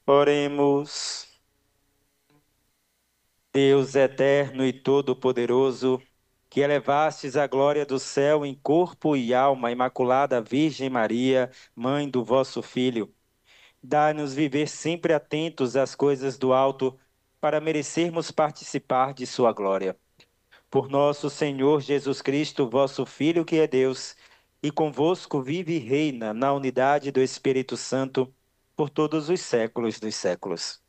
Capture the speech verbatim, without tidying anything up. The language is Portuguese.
Oremos. Deus eterno e todo-poderoso, que elevastes a glória do céu em corpo e alma, a Imaculada Virgem Maria, Mãe do vosso Filho, dai-nos viver sempre atentos às coisas do alto, para merecermos participar de sua glória. Por nosso Senhor Jesus Cristo, vosso Filho, que é Deus, e convosco vive e reina na unidade do Espírito Santo, por todos os séculos dos séculos.